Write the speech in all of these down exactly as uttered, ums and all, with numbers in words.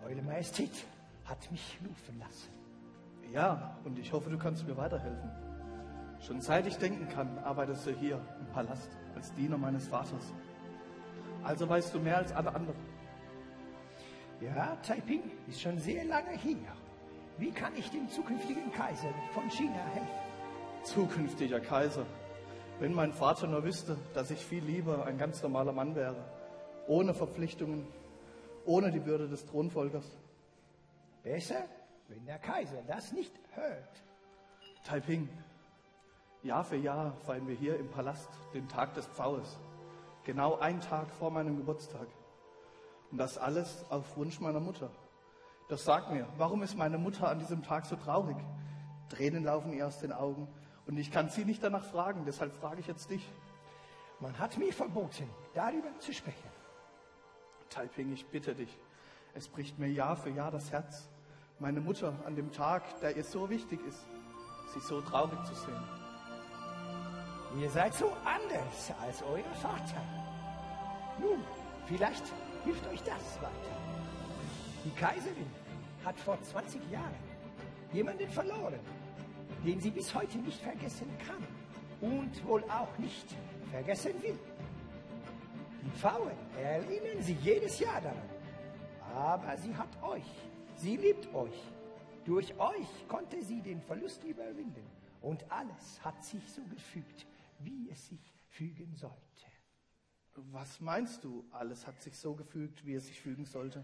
Eure Majestät hat mich rufen lassen. Ja, und ich hoffe, du kannst mir weiterhelfen. Schon seit ich denken kann, arbeitest du hier im Palast als Diener meines Vaters. Also weißt du mehr als alle anderen. Ja, Taiping ist schon sehr lange hier. Wie kann ich dem zukünftigen Kaiser von China helfen? Zukünftiger Kaiser. Wenn mein Vater nur wüsste, dass ich viel lieber ein ganz normaler Mann wäre, ohne Verpflichtungen, ohne die Würde des Thronfolgers. Besser, wenn der Kaiser das nicht hört. Taiping, Jahr für Jahr feiern wir hier im Palast den Tag des Pfaues. Genau einen Tag vor meinem Geburtstag. Und das alles auf Wunsch meiner Mutter. Doch sag mir, warum ist meine Mutter an diesem Tag so traurig? Tränen laufen ihr aus den Augen und ich kann sie nicht danach fragen, deshalb frage ich jetzt dich. Man hat mir verboten, darüber zu sprechen. Taiping, ich bitte dich, es bricht mir Jahr für Jahr das Herz, meine Mutter an dem Tag, der ihr so wichtig ist, sie so traurig zu sehen. Ihr seid so anders als euer Vater. Nun, vielleicht hilft euch das weiter. Die Kaiserin hat vor zwanzig Jahren jemanden verloren, den sie bis heute nicht vergessen kann und wohl auch nicht vergessen will. Die Pfauen erinnern sie jedes Jahr daran. Aber sie hat euch, sie liebt euch. Durch euch konnte sie den Verlust überwinden und alles hat sich so gefügt, wie es sich fügen sollte. Was meinst du, alles hat sich so gefügt, wie es sich fügen sollte?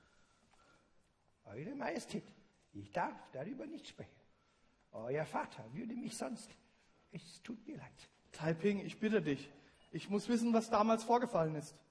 Eure Majestät, ich darf darüber nicht sprechen. Euer Vater würde mich sonst... Es tut mir leid. Taiping, ich bitte dich. Ich muss wissen, was damals vorgefallen ist.